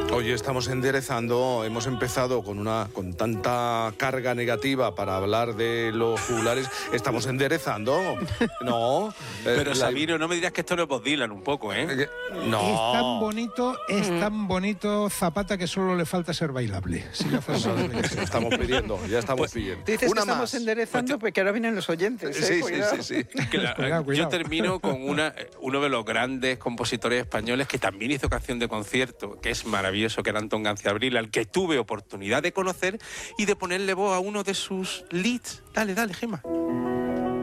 Oye, estamos enderezando, hemos empezado con tanta carga negativa para hablar de los juglares, estamos enderezando, ¿no? Pero Sabino, no me digas que esto no es Bob Dylan un poco, ¿eh? No. Es tan bonito Zapata que solo le falta ser bailable. Si no fuese Ya estamos pidiendo. Dices que estamos enderezando, pues que ahora vienen los oyentes. Sí. Cuidado. Yo termino con uno de los grandes compositores españoles que también hizo canción de concierto, que es maravilloso, que era Antón Ganciabril, al que tuve oportunidad de conocer y de ponerle voz a uno de sus leads. Dale, Gemma.